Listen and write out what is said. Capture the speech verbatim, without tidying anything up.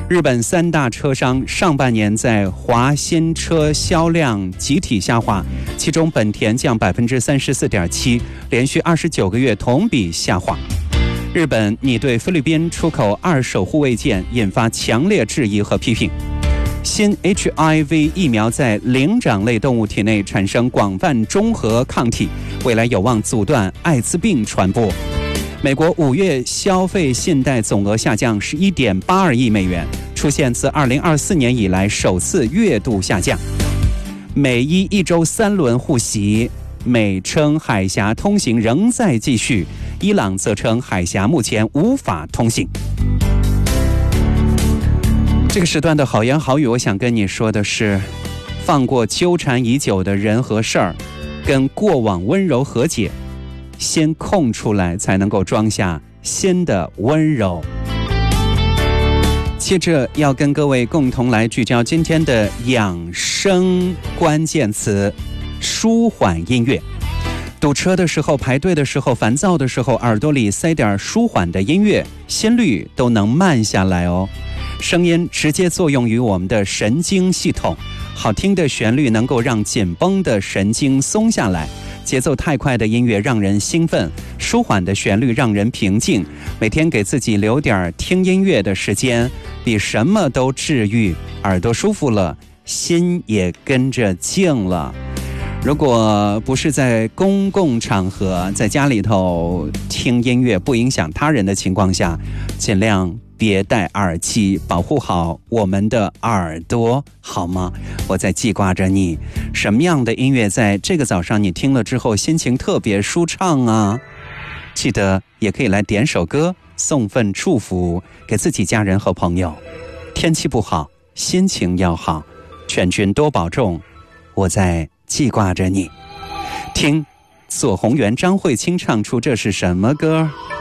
日本三大车商上半年在华新车销量集体下滑，其中本田降百分之三十四点七，连续二十九个月同比下滑。日本拟对菲律宾出口二手护卫舰，引发强烈质疑和批评。新 H I V 疫苗在灵长类动物体内产生广泛中和抗体，未来有望阻断艾滋病传播。美国五月消费信贷总额下降 十一点八二亿美元，出现自二零二四年以来首次月度下降。美伊一周三轮互袭，美称海峡通行仍在继续，伊朗则称海峡目前无法通行。这个时段的好言好语，我想跟你说的是，放过纠缠已久的人和事儿，跟过往温柔和解，先空出来，才能够装下新的温柔。接着要跟各位共同来聚焦今天的养生关键词：舒缓音乐。堵车的时候、排队的时候、烦躁的时候，耳朵里塞点舒缓的音乐，心率都能慢下来哦。声音直接作用于我们的神经系统，好听的旋律能够让紧绷的神经松下来，节奏太快的音乐让人兴奋，舒缓的旋律让人平静。每天给自己留点听音乐的时间，比什么都治愈。耳朵舒服了，心也跟着静了。如果不是在公共场合，在家里头听音乐不影响他人的情况下，尽量别戴耳机，保护好我们的耳朵，好吗？我在记挂着你。什么样的音乐在这个早上你听了之后心情特别舒畅啊？记得也可以来点首歌，送份祝福给自己家人和朋友。天气不好，心情要好，全军多保重。我在记挂着你。听左宏元、张慧清唱出这是什么歌？